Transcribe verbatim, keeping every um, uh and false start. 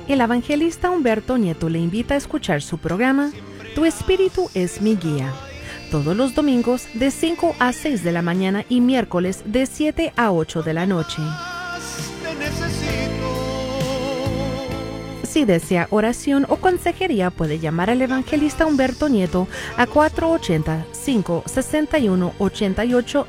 El evangelista Humberto Nieto le invita a escuchar su programa Tu Espíritu es mi guía, todos los domingos de cinco a seis de la mañana y miércoles de siete a ocho de la noche. Si desea oración o consejería, puede llamar al evangelista Humberto Nieto a cuatro ocho cero, cinco seis uno, ocho ocho